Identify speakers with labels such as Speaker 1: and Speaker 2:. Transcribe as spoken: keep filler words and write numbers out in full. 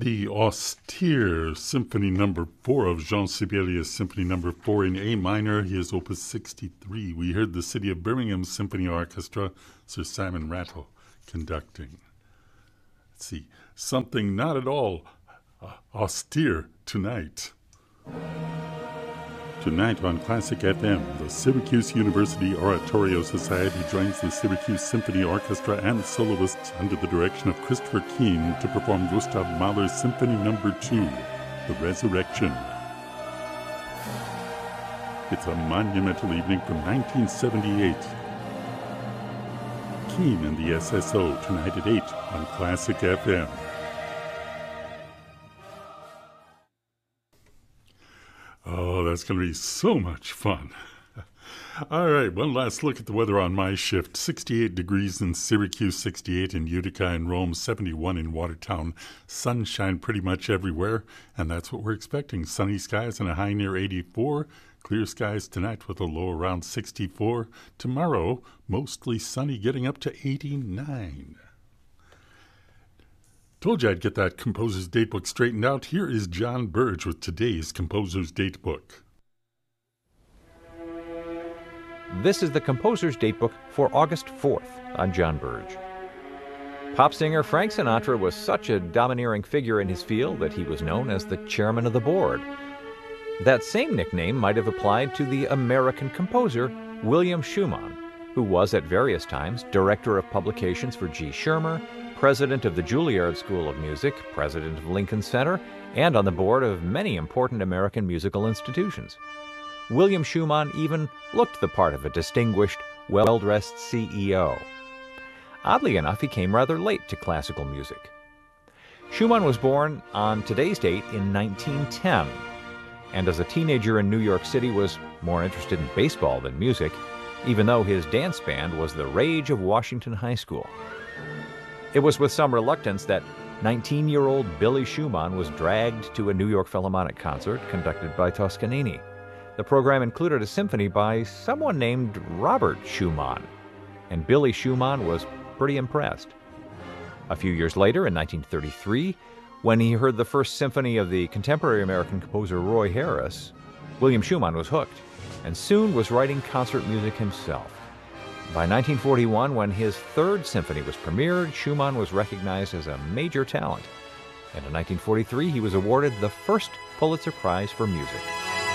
Speaker 1: The austere Symphony Number Four of Jean Sibelius, Symphony Number Four in A minor. He is Opus sixty-three. We heard the City of Birmingham Symphony Orchestra, Sir Simon Rattle conducting. Let's see, something not at all uh, austere tonight. Tonight on Classic F M, the Syracuse University Oratorio Society joins the Syracuse Symphony Orchestra and soloists under the direction of Christopher Keane to perform Gustav Mahler's Symphony Number Two, The Resurrection. It's a monumental evening from nineteen seventy-eight. Keane and the S S O tonight at eight on Classic F M. Oh, that's going to be so much fun. All right, one last look at the weather on my shift. sixty-eight degrees in Syracuse, sixty-eight in Utica and Rome, seventy-one in Watertown. Sunshine pretty much everywhere, and that's what we're expecting. Sunny skies and a high near eighty-four. Clear skies tonight with a low around sixty-four. Tomorrow, mostly sunny, getting up to eighty-nine. Told you I'd get that Composer's Datebook straightened out. Here is John Burge with today's Composer's Datebook.
Speaker 2: This is the Composer's Datebook for August fourth. I'm John Burge. Pop singer Frank Sinatra was such a domineering figure in his field that he was known as the chairman of the board. That same nickname might have applied to the American composer William Schumann, who was at various times director of publications for G. Schirmer, president of the Juilliard School of Music, president of Lincoln Center, and on the board of many important American musical institutions. William Schumann even looked the part of a distinguished, well-dressed C E O. Oddly enough, he came rather late to classical music. Schumann was born on today's date in nineteen ten, and as a teenager in New York City was more interested in baseball than music, even though his dance band was the rage of Washington High School. It was with some reluctance that nineteen-year-old Billy Schumann was dragged to a New York Philharmonic concert conducted by Toscanini. The program included a symphony by someone named Robert Schumann, and Billy Schumann was pretty impressed. A few years later, in nineteen thirty-three, when he heard the first symphony of the contemporary American composer Roy Harris, William Schumann was hooked, and soon was writing concert music himself. By nineteen forty-one, when his third symphony was premiered, Schumann was recognized as a major talent. And in nineteen forty-three, he was awarded the first Pulitzer Prize for Music.